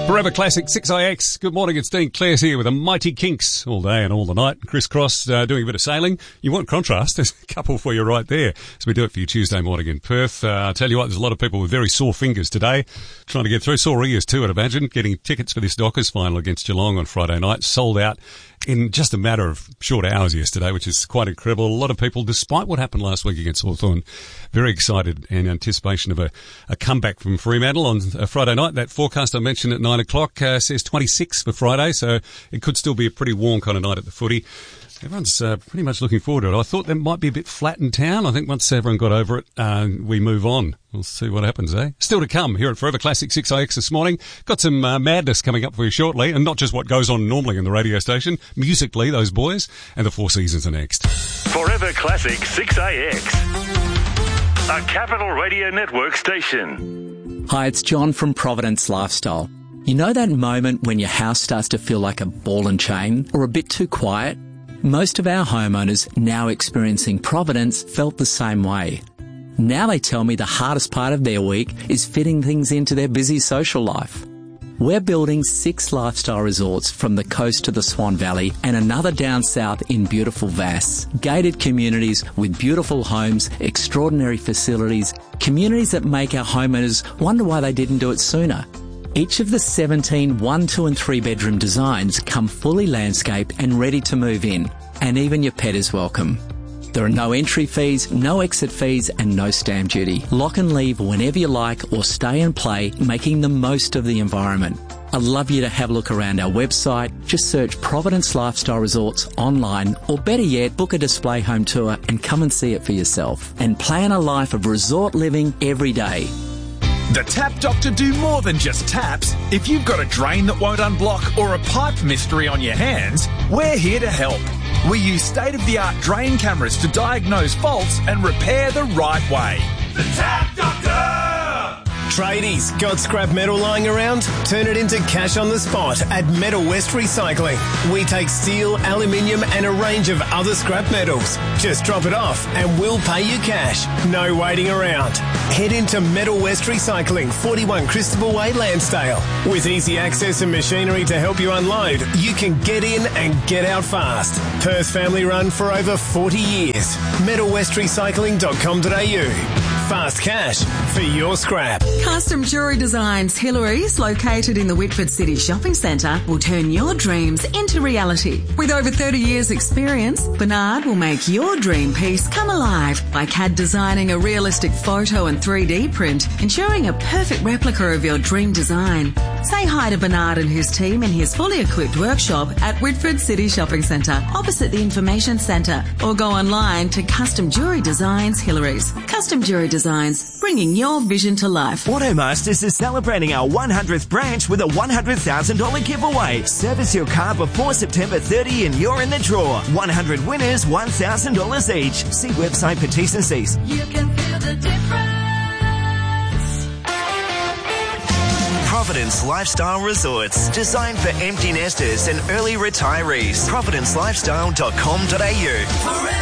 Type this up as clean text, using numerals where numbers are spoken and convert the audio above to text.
Forever Classic 6IX. Good morning, it's Dean Clares here with the Mighty Kinks all day and all the night. Chris Cross doing a bit of sailing. You want contrast? There's a couple for you right there. So we do it for you Tuesday morning in Perth. I'll tell you what, there's a lot of people with very sore fingers today trying to get through. Sore ears too, I'd imagine. Getting tickets for this Dockers final against Geelong on Friday night. Sold out in just a matter of short hours yesterday, which is quite incredible. A lot of people, despite what happened last week against Hawthorn, very excited in anticipation of a comeback from Fremantle on Friday night. That forecast I mentioned at 9 o'clock says 26 for Friday, so it could still be a pretty warm kind of night at the footy. Everyone's pretty much looking forward to it. I thought there might be a bit flat in town. I think once everyone got over it, we move on. We'll see what happens, eh? Still to come here at Forever Classic 6IX this morning. Got some madness coming up for you shortly, and not just what goes on normally in the radio station. Musically, those boys, and the Four Seasons are next. Forever Classic 6IX, a Capital Radio Network station. Hi, it's John from Providence Lifestyle. You know that moment when your house starts to feel like a ball and chain or a bit too quiet? Most of our homeowners now experiencing Providence felt the same way. Now they tell me the hardest part of their week is fitting things into their busy social life. We're building 6 lifestyle resorts from the coast to the Swan Valley and another down south in beautiful Vass. Gated communities with beautiful homes, extraordinary facilities, communities that make our homeowners wonder why they didn't do it sooner. Each of the 17 1, 2 and 3 bedroom designs come fully landscaped and ready to move in, and even your pet is welcome. There are no entry fees, no exit fees and no stamp duty. Lock and leave whenever you like or stay and play, making the most of the environment. I'd love you to have a look around our website. Just search Providence Lifestyle Resorts online, or better yet, book a display home tour and come and see it for yourself. And plan a life of resort living every day. The Tap Doctor do more than just taps. If you've got a drain that won't unblock or a pipe mystery on your hands, we're here to help. We use state-of-the-art drain cameras to diagnose faults and repair the right way. The Tap Doctor! Tradies, got scrap metal lying around? Turn it into cash on the spot at Metal West Recycling. We take steel, aluminium and a range of other scrap metals. Just drop it off and we'll pay you cash. No waiting around. Head into Metal West Recycling, 41 Christopher Way, Lansdale. With easy access and machinery to help you unload, you can get in and get out fast. Perth family run for over 40 years. metalwestrecycling.com.au. Fast cash for your scrap. Custom Jewellery Designs Hillary's, located in the Whitford City Shopping Centre, will turn your dreams into reality. With over 30 years' experience, Bernard will make your dream piece come alive by CAD designing a realistic photo and 3D print, ensuring a perfect replica of your dream design. Say hi to Bernard and his team in his fully equipped workshop at Whitford City Shopping Centre, opposite the Information Centre, or go online to Custom Jewellery Designs Hillary's. Custom Jewellery Designs, bringing your vision to life. Automasters is celebrating our 100th branch with a $100,000 giveaway. Service your car before September 30 and you're in the draw. 100 winners, $1,000 each. See website for T's and C's. You can feel the difference. Providence Lifestyle Resorts, designed for empty nesters and early retirees. ProvidenceLifestyle.com.au.